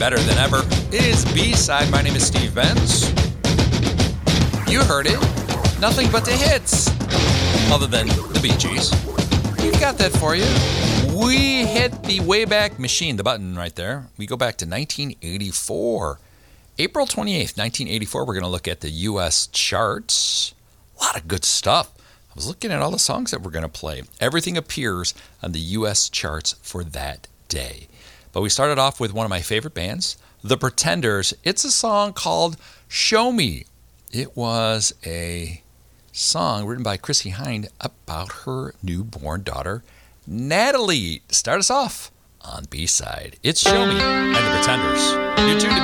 better than ever. It is B-Side. My name is Steve Benz. You heard it. Nothing but the hits. Other than the Bee Gees. We've got that for you. We hit the Wayback Machine, the button right there. We go back to 1984. April 28th, 1984, we're going to look at the U.S. charts. A lot of good stuff. I was looking at all the songs that we're going to play. Everything appears on the U.S. charts for that day. But we started off with one of my favorite bands, The Pretenders. It's a song called Show Me. It was a song written by Chrissie Hynde about her newborn daughter, Natalie. Start us off on B-Side. It's Show Me and The Pretenders. You're tuned to